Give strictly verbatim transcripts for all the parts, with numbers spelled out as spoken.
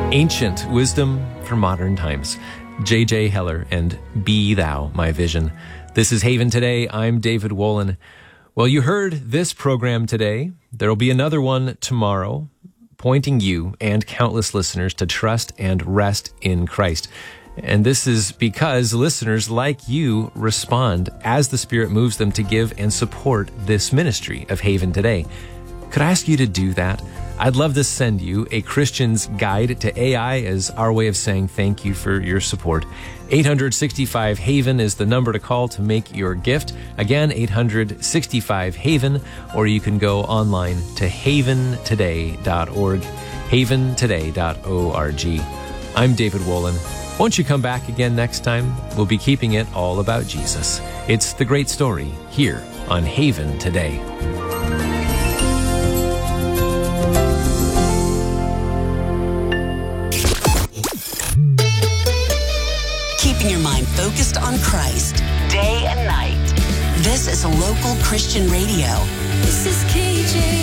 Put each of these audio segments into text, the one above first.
Ancient wisdom for modern times. J J. Heller and Be Thou My Vision. This is Haven Today. I'm David Wolin. Well, you heard this program today. There will be another one tomorrow, pointing you and countless listeners to trust and rest in Christ. And this is because listeners like you respond as the Spirit moves them to give and support this ministry of Haven Today. Could I ask you to do that? I'd love to send you a Christian's Guide to A I as our way of saying thank you for your support. eight hundred sixty-five HAVEN is the number to call to make your gift. Again, eight hundred sixty-five HAVEN, or you can go online to haven today dot org, haven today dot org. I'm David Wolin. Won't you come back again next time? We'll be keeping it all about Jesus. It's the great story here on Haven Today. Keeping your mind focused on Christ, day and night. This is a local Christian radio. This is K J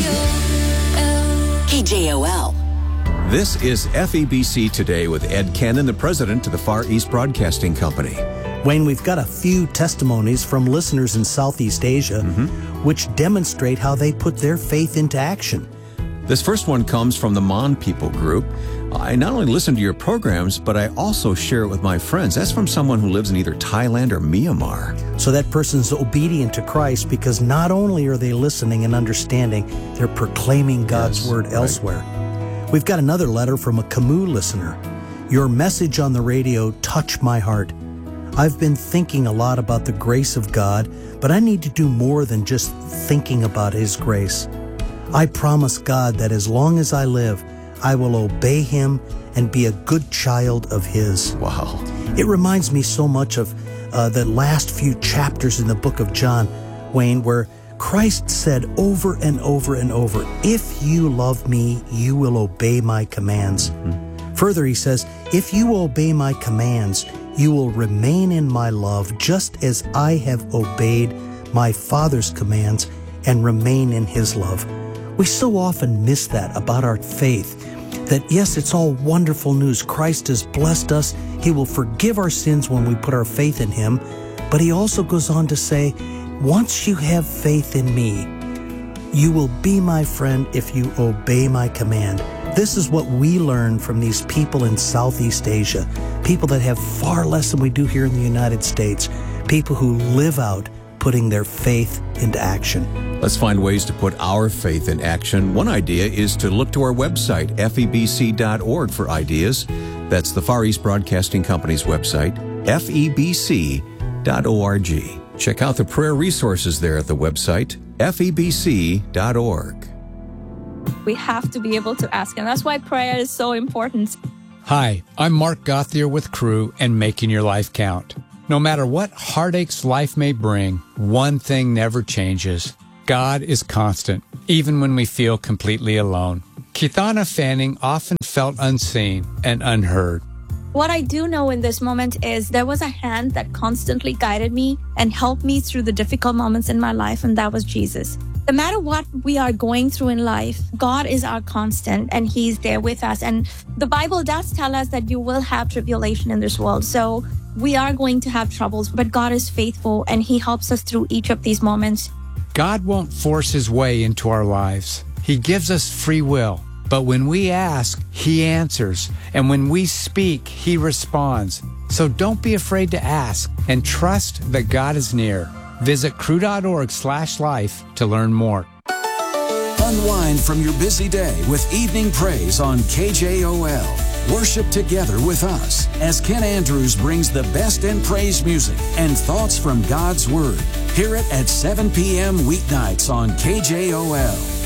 O L. K J O L. This is F E B C Today with Ed Cannon, the president of the Far East Broadcasting Company. Wayne, we've got a few testimonies from listeners in Southeast Asia, mm-hmm. which demonstrate how they put their faith into action. This first one comes from the Mon People group. I not only listen to your programs, but I also share it with my friends. That's from someone who lives in either Thailand or Myanmar. So that person's obedient to Christ because not only are they listening and understanding, they're proclaiming God's yes, word right. elsewhere. We've got another letter from a Camus listener. Your message on the radio touched my heart. I've been thinking a lot about the grace of God, but I need to do more than just thinking about His grace. I promise God that as long as I live, I will obey Him and be a good child of His. Wow. It reminds me so much of uh, the last few chapters in the book of John, Wayne, where Christ said over and over and over, if you love me, you will obey my commands. Mm-hmm. Further, He says, if you obey my commands, you will remain in my love just as I have obeyed my Father's commands and remain in His love. We so often miss that about our faith, that yes, it's all wonderful news. Christ has blessed us. He will forgive our sins when we put our faith in Him. But He also goes on to say, once you have faith in me, you will be my friend if you obey my command. This is what we learn from these people in Southeast Asia, people that have far less than we do here in the United States, people who live out putting their faith into action. Let's find ways to put our faith in action. One idea is to look to our website, F E B C dot org, for ideas. That's the Far East Broadcasting Company's website, F E B C dot org. Check out the prayer resources there at the website, F E B C dot org. We have to be able to ask, and that's why prayer is so important. Hi, I'm Mark Gauthier with Crew and Making Your Life Count. No matter what heartaches life may bring, one thing never changes. God is constant, even when we feel completely alone. Keithana Fanning often felt unseen and unheard. What I do know in this moment is there was a hand that constantly guided me and helped me through the difficult moments in my life, and that was Jesus. No matter what we are going through in life, God is our constant, and He's there with us. And the Bible does tell us that you will have tribulation in this world. So we are going to have troubles, but God is faithful, and He helps us through each of these moments. God won't force His way into our lives. He gives us free will. But when we ask, He answers. And when we speak, He responds. So don't be afraid to ask and trust that God is near. Visit crew.org slash life to learn more. Unwind from your busy day with evening praise on K J O L. Worship together with us as Ken Andrews brings the best in praise music and thoughts from God's Word. Hear it at seven p.m. weeknights on K J O L.